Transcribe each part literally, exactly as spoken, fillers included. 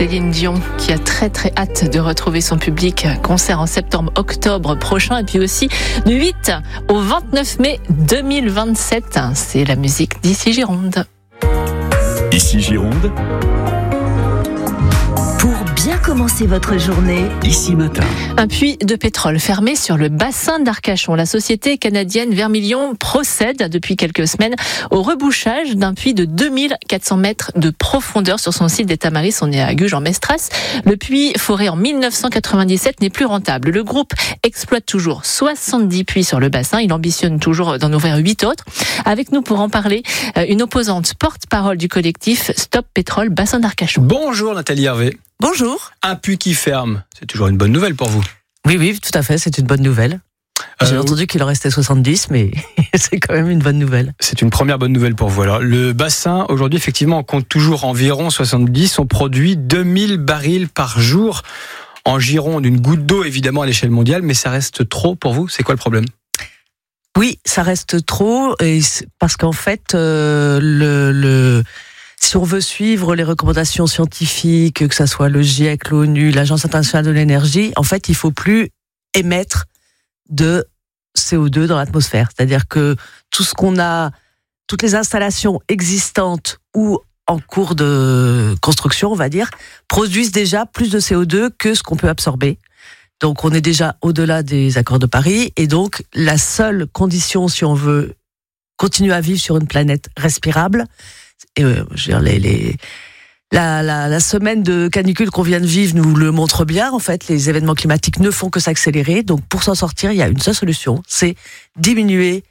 Céline Dion qui a très très hâte de retrouver son public. Concert en septembre-octobre prochain et puis aussi du huit au vingt-neuf mai deux mille vingt-sept. C'est la musique d'Ici Gironde. Ici Gironde. Pour bien commencer votre journée, Ici Matin. Un puits de pétrole fermé sur le bassin d'Arcachon. La société canadienne Vermilion procède depuis quelques semaines au rebouchage d'un puits de deux mille quatre cents mètres de profondeur sur son site d'Étamaris. On est à Guges en Mestras. Le puits foré en mille neuf cent quatre-vingt-dix-sept n'est plus rentable. Le groupe exploite toujours soixante-dix puits sur le bassin. Il ambitionne toujours d'en ouvrir huit autres. Avec nous pour en parler, une opposante porte-parole du collectif Stop Pétrole Bassin d'Arcachon. Bonjour Nathalie Hervé. Bonjour. Un puits qui ferme, c'est toujours une bonne nouvelle pour vous. Oui, oui, tout à fait, c'est une bonne nouvelle. J'ai Euh, entendu qu'il en restait soixante-dix, mais c'est quand même une bonne nouvelle. C'est une première bonne nouvelle pour vous. Alors, le bassin, aujourd'hui, effectivement, on compte toujours environ soixante-dix. On produit deux mille barils par jour en Gironde. Une goutte d'eau, évidemment, à l'échelle mondiale, mais ça reste trop pour vous. C'est quoi le problème ? Oui, ça reste trop, et c'est- parce qu'en fait, euh, le, le, si on veut suivre les recommandations scientifiques, que ça soit le GIEC, l'ONU, l'Agence internationale de l'énergie, en fait, il faut plus émettre de C O deux dans l'atmosphère. C'est-à-dire que tout ce qu'on a, toutes les installations existantes ou en cours de construction, on va dire, produisent déjà plus de C O deux que ce qu'on peut absorber. Donc, on est déjà au-delà des accords de Paris. Et donc, la seule condition, si on veut continuer à vivre sur une planète respirable, et, euh, je veux dire, les, les, la, la, la semaine de canicule qu'on vient de vivre nous le montre bien. En fait, les événements climatiques ne font que s'accélérer. Donc, pour s'en sortir, il y a une seule solution, c'est diminuer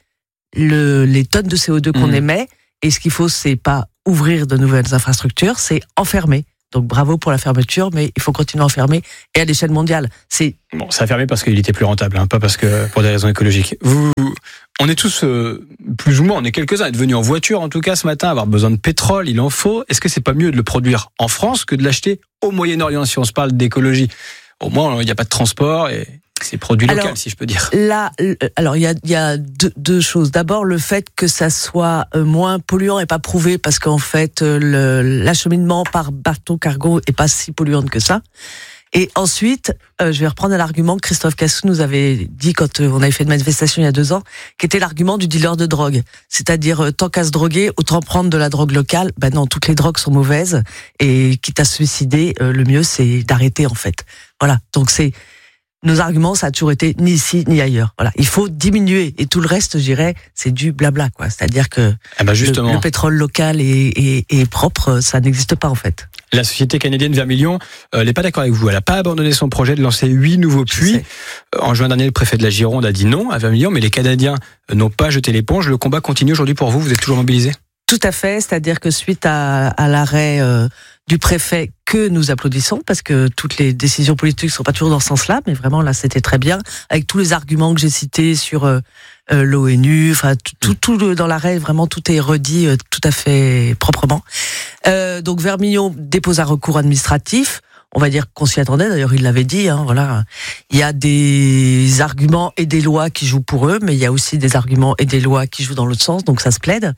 le, les tonnes de C O deux qu'on Mmh. émet. Et ce qu'il faut, c'est pas ouvrir de nouvelles infrastructures, c'est enfermer. Donc, bravo pour la fermeture, mais il faut continuer à enfermer. Et à l'échelle mondiale, c'est Bon, ça a fermé parce qu'il était plus rentable, hein, pas parce que pour des raisons écologiques. Vous, on est tous, euh, plus ou moins, on est quelques-uns, être venus en voiture, en tout cas, ce matin, avoir besoin de pétrole, il en faut. Est-ce que c'est pas mieux de le produire en France que de l'acheter au Moyen-Orient, si on se parle d'écologie ? Au moins, il n'y a pas de transport et c'est produit local, Alors, si je peux dire. Là, euh, alors il y a, il y a deux, deux choses. D'abord, le fait que ça soit euh, moins polluant est pas prouvé parce qu'en fait, euh, le, l'acheminement par bateau cargo est pas si polluant que ça. Et ensuite, euh, je vais reprendre un argument que Christophe Cassou nous avait dit quand euh, on avait fait une manifestation il y a deux ans, qui était l'argument du dealer de drogue. C'est-à-dire, euh, tant qu'à se droguer, autant prendre de la drogue locale. Ben non, toutes les drogues sont mauvaises et quitte à se suicider, euh, le mieux c'est d'arrêter en fait. Voilà. Donc c'est nos arguments, ça a toujours été ni ici ni ailleurs. Voilà, il faut diminuer et tout le reste, je dirais, c'est du blabla, quoi. C'est-à-dire que Ah bah le, justement. le pétrole local et, et, et propre, ça n'existe pas en fait. La société canadienne Vermilion euh, n'est pas d'accord avec vous. Elle n'a pas abandonné son projet de lancer huit nouveaux Je puits. sais. Euh, En juin dernier, le préfet de la Gironde a dit non à Vermilion, mais les Canadiens euh, n'ont pas jeté l'éponge. Le combat continue aujourd'hui pour vous. Vous êtes toujours mobilisés ? Tout à fait, c'est-à-dire que suite à, à l'arrêt euh, du préfet que nous applaudissons, parce que toutes les décisions politiques ne sont pas toujours dans ce sens-là, mais vraiment là c'était très bien, avec tous les arguments que j'ai cités sur euh, euh, l'ONU, enfin tout, tout, tout dans l'arrêt, vraiment tout est redit euh, tout à fait proprement. Euh, donc Vermilion dépose un recours administratif. On va dire qu'on s'y attendait, d'ailleurs il l'avait dit, hein, voilà. Il y a des arguments et des lois qui jouent pour eux, mais il y a aussi des arguments et des lois qui jouent dans l'autre sens, donc ça se plaide.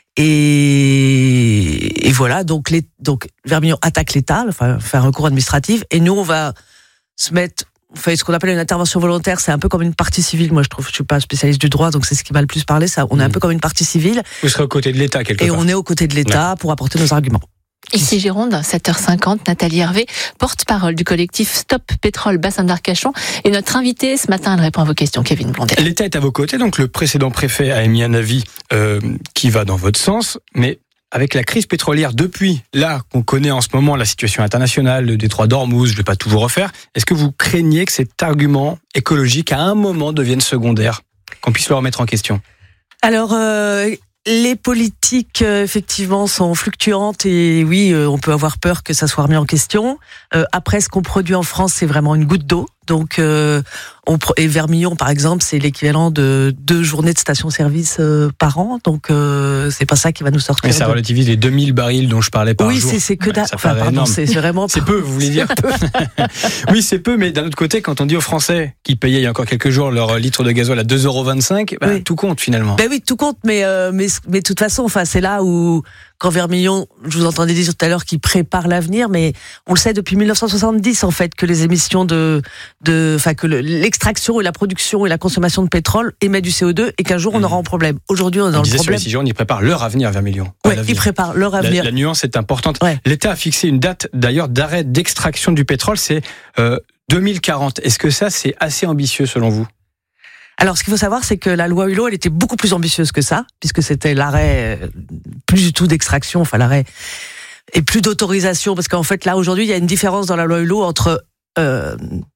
Et, et voilà, donc, les, donc Vermilion attaque l'État, enfin fait un recours administratif, et nous on va se mettre, on fait ce qu'on appelle une intervention volontaire, c'est un peu comme une partie civile, moi je trouve, je suis pas spécialiste du droit, donc c'est ce qui m'a le plus parlé, ça, on est un peu comme une partie civile, Vous serez aux côtés de l'État quelque et part. on est aux côtés de l'État pour apporter nos arguments. Ici Gironde, sept heures cinquante, Nathalie Hervé, porte-parole du collectif Stop Pétrole Bassin d'Arcachon. Et notre invitée ce matin, elle répond à vos questions, Kevin Blondel. L'État est à vos côtés, donc le précédent préfet a émis un avis euh, qui va dans votre sens, mais avec la crise pétrolière depuis là qu'on connaît en ce moment la situation internationale, le détroit d'Ormuz, je ne vais pas tout vous refaire, est-ce que vous craignez que cet argument écologique à un moment devienne secondaire, qu'on puisse le remettre en question ? Alors, euh, les politiques, euh, effectivement, sont fluctuantes et oui, euh, on peut avoir peur que ça soit remis en question. Euh, après, ce qu'on produit en France, c'est vraiment une goutte d'eau. Donc, euh, on, et Vermilion, par exemple, c'est l'équivalent de deux journées de station-service euh, par an. Donc, euh, c'est pas ça qui va nous sortir. Mais ça de... relativise les deux mille barils dont je parlais par oui, jour. c'est, c'est que Ouais, dalle. ça Enfin, paraît pardon, énorme. c'est, c'est vraiment. C'est peu, vous voulez dire Oui, c'est peu, mais d'un autre côté, quand on dit aux Français qui payaient il y a encore quelques jours leur litre de gasoil à deux euros vingt-cinq, bah, Oui. tout compte finalement. Ben oui, tout compte, mais euh, mais mais de toute façon, enfin, c'est là où quand Vermillon, je vous entendais dire tout à l'heure qu'il prépare l'avenir, mais on le sait depuis mille neuf cent soixante-dix en fait que les émissions de, de, enfin que le, l'extraction et la production et la consommation de pétrole émettent du C O deux et qu'un jour on aura un problème. Aujourd'hui on est dans on le disait problème. Sur les six jours, ils préparent leur avenir, Vermillon. Ouais, ils préparent leur avenir. La, la nuance est importante. Ouais. L'État a fixé une date d'ailleurs d'arrêt d'extraction du pétrole, c'est euh, deux mille quarante. Est-ce que ça c'est assez ambitieux selon vous? Alors, ce qu'il faut savoir, c'est que la loi Hulot, elle était beaucoup plus ambitieuse que ça, puisque c'était l'arrêt, euh, plus du tout d'extraction, enfin l'arrêt, et plus d'autorisation, parce qu'en fait, là, aujourd'hui, il y a une différence dans la loi Hulot entre euh,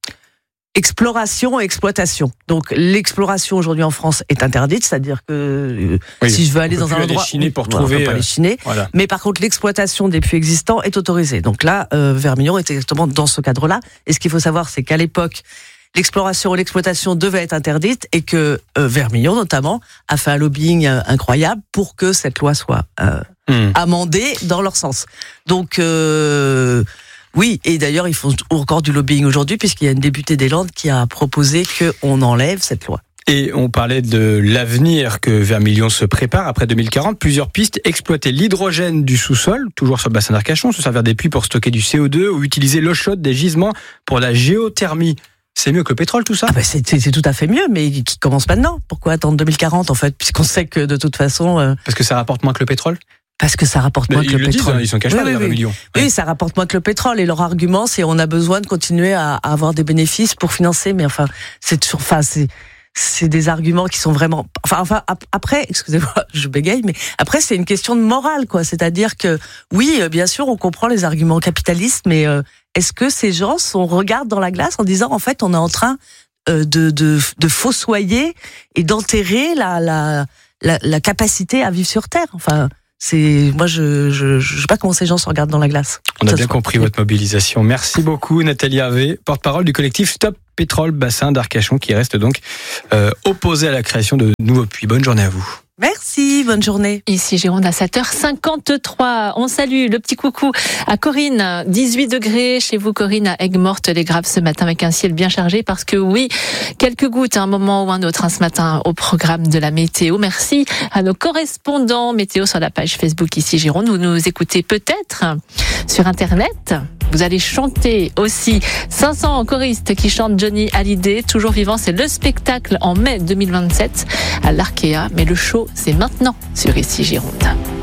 exploration et exploitation. Donc, l'exploration, aujourd'hui, en France, est interdite, c'est-à-dire que euh, oui, si je veux aller dans un endroit... Chiner pour on, trouver... on peut pas aller chiner, voilà. Mais par contre, l'exploitation des puits existants est autorisée. Donc là, euh, Vermillon est exactement dans ce cadre-là. Et ce qu'il faut savoir, c'est qu'à l'époque... l'exploration et l'exploitation devaient être interdites et que euh, Vermillon, notamment, a fait un lobbying euh, incroyable pour que cette loi soit euh, mmh. amendée dans leur sens. Donc, euh, oui, et d'ailleurs, ils font encore du lobbying aujourd'hui puisqu'il y a une députée des Landes qui a proposé qu'on enlève cette loi. Et on parlait de l'avenir que Vermillon se prépare après deux mille quarante. Plusieurs pistes: exploiter l'hydrogène du sous-sol, toujours sur le bassin d'Arcachon, se servir des puits pour stocker du C O deux ou utiliser l'eau chaude des gisements pour la géothermie. C'est mieux que le pétrole, tout ça? Ah bah c'est, c'est, c'est tout à fait mieux, mais qui commence maintenant. Pourquoi attendre deux mille quarante, en fait, puisqu'on sait que de toute façon... Euh... Parce que ça rapporte moins que le pétrole? Parce que ça rapporte moins mais que le, le pétrole. Disent, hein, ils s'en cachent oui, pas, oui, les oui. millions. Oui, ouais. Ça rapporte moins que le pétrole. Et leur argument, c'est on a besoin de continuer à, à avoir des bénéfices pour financer. Mais enfin, c'est toujours... Enfin, c'est... c'est des arguments qui sont vraiment... Enfin, enfin, après, excusez-moi, je bégaye, mais après, c'est une question de morale, quoi. C'est-à-dire que, oui, bien sûr, on comprend les arguments capitalistes, mais euh, est-ce que ces gens sont, regardent dans la glace en disant, en fait, on est en train euh, de, de, de fossoyer et d'enterrer la, la, la, la capacité à vivre sur Terre? Enfin... C'est moi je, je je sais pas comment ces gens se regardent dans la glace. On a bien compris votre mobilisation. Merci beaucoup Nathalie Hervé, porte-parole du collectif Stop Pétrole Bassin d'Arcachon, qui reste donc euh, opposé à la création de nouveaux puits. Bonne journée à vous. Merci, bonne journée. Ici Gironde à sept heures cinquante-trois. On salue le petit coucou à Corinne. dix-huit degrés chez vous, Corinne, à Aigues-Mortes-les-Graves ce matin, avec un ciel bien chargé, parce que oui, quelques gouttes à un moment ou un autre hein, ce matin au programme de la météo. Merci à nos correspondants météo sur la page Facebook Ici Gironde. Vous nous écoutez peut-être sur Internet. Vous allez chanter aussi cinq cents choristes qui chantent Johnny Hallyday, toujours vivant. C'est le spectacle en mai deux mille vingt-sept à l'Arkea. Mais le show, c'est maintenant sur Ici Gironde.